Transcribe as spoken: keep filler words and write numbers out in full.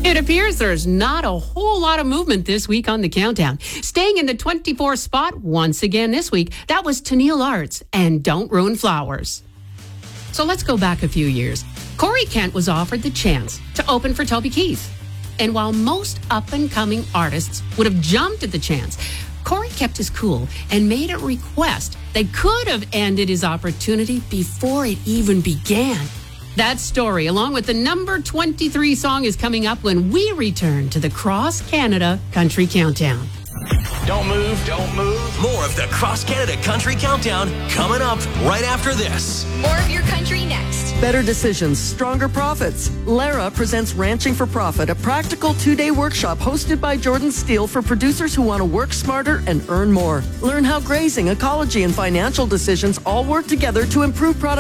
It appears there's not a whole lot of movement this week on the countdown. Staying in the twenty-fourth spot once again this week, that was Tennille Arts and Don't Ruin Flowers. So let's go back a few years. Corey Kent was offered the chance to open for Toby Keith. And while most up-and-coming artists would have jumped at the chance, Corey kept his cool and made a request that could have ended his opportunity before it even began. That story, along with the number twenty-three song, is coming up when we return to the Cross Canada Country Countdown. Don't move, don't move. More of the Cross Canada Country Countdown coming up right after this. More of your country next. Better decisions, stronger profits. Lara presents Ranching for Profit, a practical two-day workshop hosted by Jordan Steele for producers who want to work smarter and earn more. Learn how grazing, ecology, and financial decisions all work together to improve productivity.